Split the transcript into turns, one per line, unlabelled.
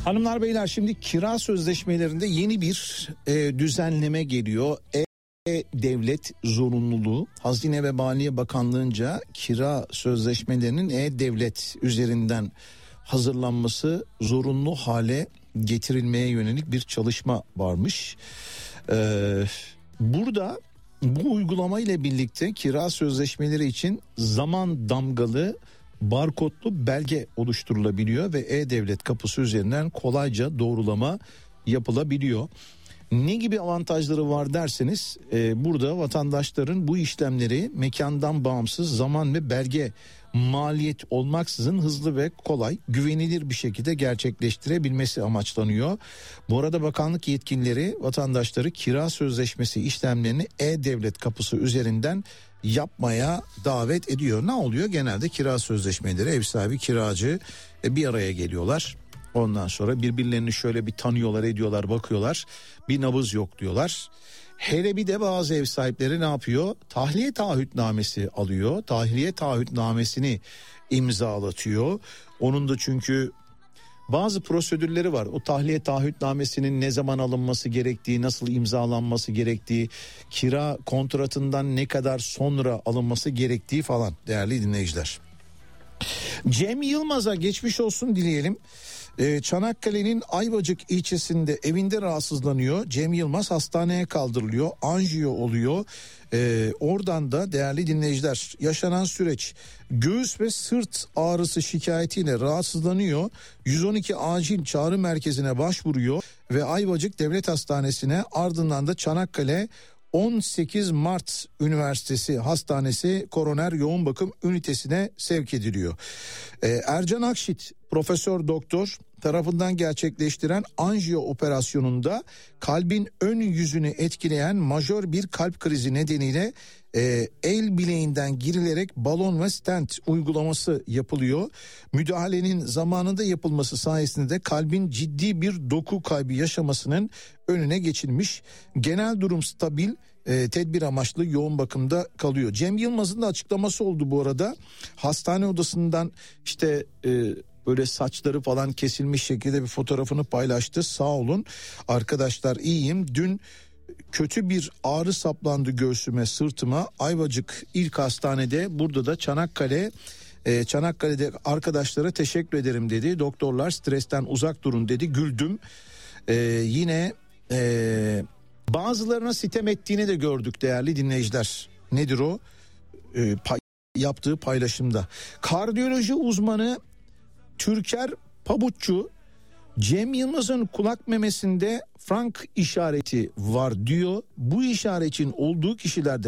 Hanımlar beyler, şimdi kira sözleşmelerinde yeni bir düzenleme geliyor. E-Devlet zorunluluğu. Hazine ve Maliye Bakanlığı'nca kira sözleşmelerinin E-Devlet üzerinden hazırlanması zorunlu hale getirilmeye yönelik bir çalışma varmış. Burada bu uygulama ile birlikte kira sözleşmeleri için zaman damgalı barkodlu belge oluşturulabiliyor ve E-Devlet kapısı üzerinden kolayca doğrulama yapılabiliyor. Ne gibi avantajları var derseniz burada vatandaşların bu işlemleri mekandan bağımsız, zaman ve belge maliyet olmaksızın hızlı ve kolay, güvenilir bir şekilde gerçekleştirebilmesi amaçlanıyor. Bu arada bakanlık yetkilileri vatandaşları kira sözleşmesi işlemlerini E-Devlet kapısı üzerinden yapmaya davet ediyor. Ne oluyor? Genelde kira sözleşmeleri, ev sahibi, kiracı bir araya geliyorlar. Ondan sonra birbirlerini şöyle bir tanıyorlar, ediyorlar, bakıyorlar. Bir nabız yok diyorlar. Hele bir de bazı ev sahipleri ne yapıyor? Tahliye taahhütnamesi alıyor. Tahliye taahhütnamesini imzalatıyor. Onun da çünkü bazı prosedürleri var. O tahliye taahhütnamesinin ne zaman alınması gerektiği, nasıl imzalanması gerektiği, kira kontratından ne kadar sonra alınması gerektiği falan, değerli dinleyiciler. Cem Yılmaz'a geçmiş olsun dileyelim. Çanakkale'nin Ayvacık ilçesinde evinde rahatsızlanıyor. Cem Yılmaz hastaneye kaldırılıyor. Anjiyo oluyor. Oradan da değerli dinleyiciler, yaşanan süreç, göğüs ve sırt ağrısı şikayetiyle rahatsızlanıyor. 112 acil çağrı merkezine başvuruyor ve Ayvacık Devlet Hastanesi'ne, ardından da Çanakkale 18 Mart Üniversitesi Hastanesi Koroner Yoğun Bakım Ünitesi'ne sevk ediliyor. Ercan Akşit Profesör Doktor tarafından gerçekleştiren anjiyo operasyonunda kalbin ön yüzünü etkileyen majör bir kalp krizi nedeniyle el bileğinden girilerek balon ve stent uygulaması yapılıyor. Müdahalenin zamanında yapılması sayesinde de kalbin ciddi bir doku kaybı yaşamasının önüne geçilmiş. Genel durum stabil, tedbir amaçlı yoğun bakımda kalıyor. Cem Yılmaz'ın da açıklaması oldu bu arada. Hastane odasından işte böyle saçları falan kesilmiş şekilde bir fotoğrafını paylaştı. Sağ olun arkadaşlar, iyiyim. Dün kötü bir ağrı saplandı göğsüme, sırtıma. Ayvacık İlk Hastane'de, burada da Çanakkale'de arkadaşlara teşekkür ederim dedi. Doktorlar stresten uzak durun dedi. Güldüm. Yine bazılarına sitem ettiğini de gördük değerli dinleyiciler. Nedir o? Yaptığı paylaşımda. Kardiyoloji uzmanı Türker Pabuççu, Cem Yılmaz'ın kulak memesinde Frank işareti var diyor. Bu işaretin olduğu kişilerde